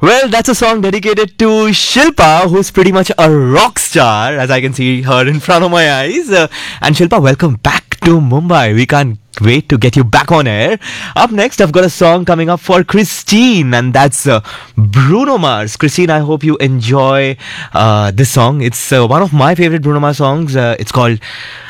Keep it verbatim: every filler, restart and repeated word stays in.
Well, that's a song dedicated to Shilpa, who's pretty much a rock star, as I can see her in front of my eyes. Uh, and Shilpa, welcome back to Mumbai. We can't wait to get you back on air. Up next, I've got a song coming up for Christine, and that's uh, Bruno Mars. Christine, I hope you enjoy uh, this song. It's uh, one of my favorite Bruno Mars songs. Uh, it's called